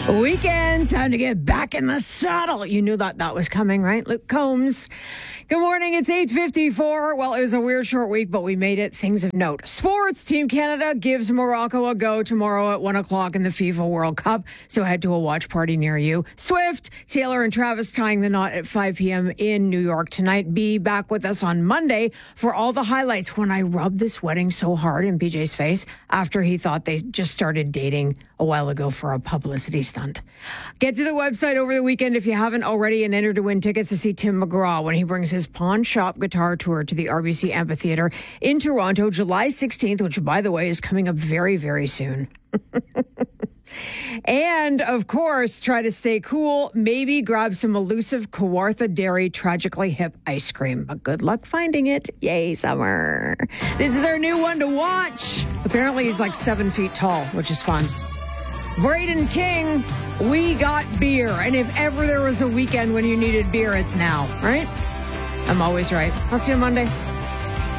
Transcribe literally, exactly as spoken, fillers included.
Weekend, time to get back in the saddle. You knew that that was coming, right? Luke Combs. Good morning. It's eight fifty-four. Well, it was a weird short week, but we made it. Things of note. Sports. Team Canada gives Morocco a go tomorrow at one o'clock in the FIFA World Cup. So head to a watch party near you. Swift, Taylor and Travis tying the knot at five p.m. in New York tonight. Be back with us on Monday for all the highlights when I rubbed this wedding so hard in P J's face after he thought they just started dating a while ago for a publicity stunt. Get to the website over the weekend if you haven't already and enter to win tickets to see Tim McGraw when he brings his Pawn Shop Guitar Tour to the R B C Amphitheatre in Toronto, July sixteenth, which, by the way, is coming up very, very soon. And, of course, try to stay cool. Maybe grab some elusive Kawartha Dairy Tragically Hip ice cream. But good luck finding it. Yay, summer. This is our new one to watch. Apparently, he's like seven feet tall, which is fun. Braden King, we got beer. And if ever there was a weekend when you needed beer, it's now, right? I'm always right. I'll see you Monday.